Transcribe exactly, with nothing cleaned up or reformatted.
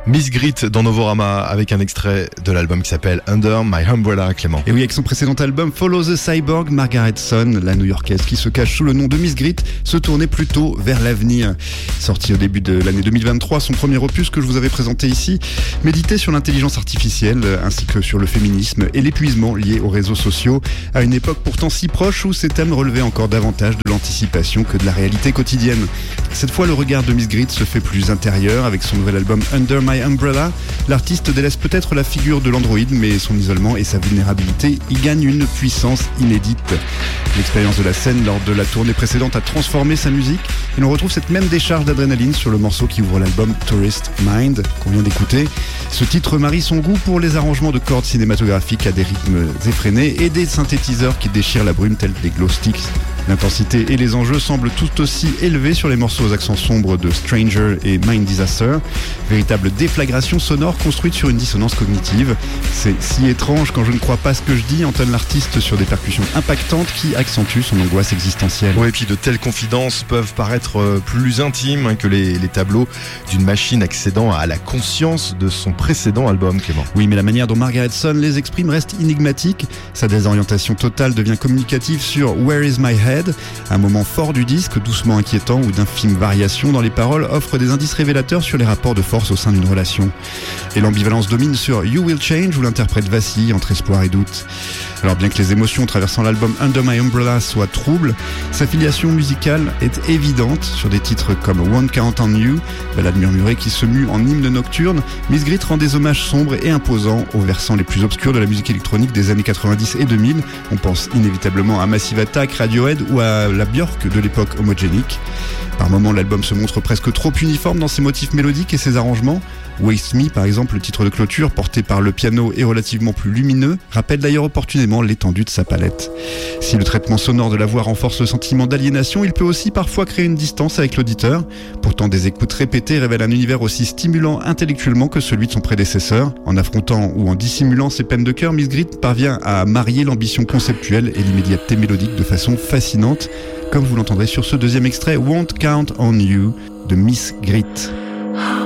Miss Grit dans Novorama avec un extrait de l'album qui s'appelle Under My Umbrella, Clément. Et oui, avec son précédent album Follow the Cyborg, Margaret Son, la new-yorkaise qui se cache sous le nom de Miss Grit, se tournait plutôt vers l'avenir. Sorti au début de l'année deux mille vingt-trois, son premier opus que je vous avais présenté ici méditait sur l'intelligence artificielle ainsi que sur le féminisme et l'épuisement lié aux réseaux sociaux, à une époque pourtant si proche où ces thèmes relevaient encore davantage de l'anticipation que de la réalité quotidienne. Cette fois, le regard de Miss Grit se fait plus intérieur avec son nouvel album Under My Umbrella. L'artiste délaisse peut-être la figure de l'androïde, mais son isolement et sa vulnérabilité y gagnent une puissance inédite. L'expérience de la scène lors de la tournée précédente a transformé sa musique et l'on retrouve cette même décharge d'adrénaline sur le morceau qui ouvre l'album Tourist Mind qu'on vient d'écouter. Ce titre marie son goût pour les arrangements de cordes cinématographiques à des rythmes effrénés et des synthétiseurs qui déchirent la brume tels des glow sticks. L'intensité et les enjeux semblent tout aussi élevés sur les morceaux aux accents sombres de Stranger et Mind Disaster. Véritable déflagration sonore construite sur une dissonance cognitive. C'est si étrange quand je ne crois pas ce que je dis, entonne l'artiste sur des percussions impactantes qui accentuent son angoisse existentielle. Ouais, et puis de telles confidences peuvent paraître plus intimes que les, les tableaux d'une machine accédant à la conscience de son précédent album, Clément. Oui, mais la manière dont Margaret Son les exprime reste énigmatique. Sa désorientation totale devient communicative sur Where Is My Head. Un moment fort du disque, doucement inquiétant, où d'infimes variations dans les paroles offrent des indices révélateurs sur les rapports de force au sein d'une relation. Et l'ambivalence domine sur You Will Change, où l'interprète vacille entre espoir et doute. Alors bien que les émotions traversant l'album Under My Umbrella soient troubles, sa filiation musicale est évidente sur des titres comme Won't Count on You, ballade murmurée qui se mue en hymne nocturne. Miss Grit rend des hommages sombres et imposants aux versants les plus obscurs de la musique électronique des années quatre-vingt-dix et deux mille. On pense inévitablement à Massive Attack, Radiohead ou à la Björk de l'époque homogénique. Par moments, l'album se montre presque trop uniforme dans ses motifs mélodiques et ses arrangements. Waste Me, par exemple, le titre de clôture, porté par le piano et relativement plus lumineux, rappelle d'ailleurs opportunément l'étendue de sa palette. Si le traitement sonore de la voix renforce le sentiment d'aliénation, il peut aussi parfois créer une distance avec l'auditeur. Pourtant, des écoutes répétées révèlent un univers aussi stimulant intellectuellement que celui de son prédécesseur. En affrontant ou en dissimulant ses peines de cœur, Miss Grit parvient à marier l'ambition conceptuelle et l'immédiateté mélodique de façon fascinante, comme vous l'entendrez sur ce deuxième extrait Won't Count on You de Miss Grit.